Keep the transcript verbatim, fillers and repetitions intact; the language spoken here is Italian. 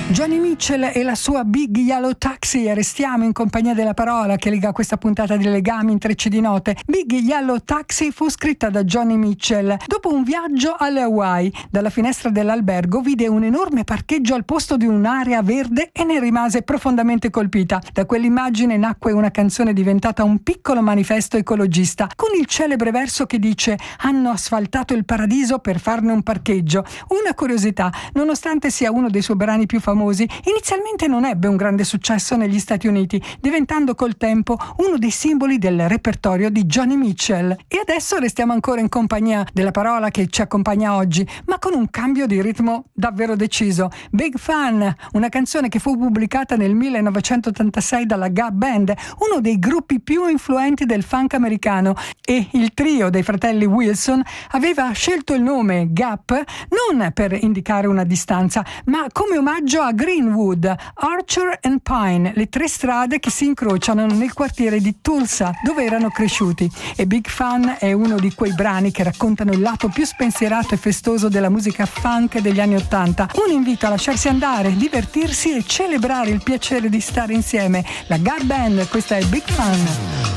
Joni Mitchell e la sua Big Yellow Taxi, e restiamo in compagnia della parola che lega questa puntata di Legami in Trecce di Note. Big Yellow Taxi fu scritta da Joni Mitchell dopo un viaggio alle Hawaii. Dalla finestra dell'albergo vide un enorme parcheggio al posto di un'area verde e ne rimase profondamente colpita. Da quell'immagine nacque una canzone diventata un piccolo manifesto ecologista, con il celebre verso che dice: hanno asfaltato il paradiso per farne un parcheggio. Una curiosità: nonostante sia uno dei suoi brani più famosi, inizialmente non ebbe un grande successo negli Stati Uniti, diventando col tempo uno dei simboli del repertorio di Joni Mitchell. E adesso restiamo ancora in compagnia della parola che ci accompagna oggi, ma con un cambio di ritmo davvero deciso. Big Fan, una canzone che fu pubblicata nel millenovecentottantasei dalla Gap Band, uno dei gruppi più influenti del funk americano, e il trio dei fratelli Wilson aveva scelto il nome Gap non per indicare una distanza, ma come omaggio a Greenwood, Archer and Pine, le tre strade che si incrociano nel quartiere di Tulsa, dove erano cresciuti. E Big Fan è uno di quei brani che raccontano il lato più spensierato e festoso della musica funk degli anni Ottanta. Un invito a lasciarsi andare, divertirsi e celebrare il piacere di stare insieme. La Gap Band, questa è Big Fan.